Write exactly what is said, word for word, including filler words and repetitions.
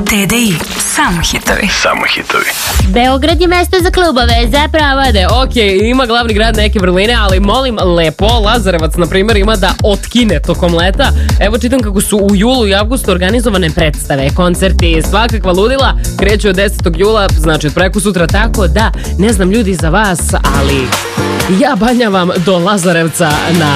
T D I, samo hitovi. Samo hitovi. Beograd je mesto za klubove, za pravade. Ok, ima glavni grad neke vrline, ali molim lepo, Lazarevac, na primjer, ima da otkine tokom leta. Evo čitam kako su u julu i avgustu organizovane predstave, koncerti, svakakva ludila. Kreću od desetog jula, znači od preko sutra, tako da, ne znam ljudi za vas, ali ja banjavam do Lazarevca na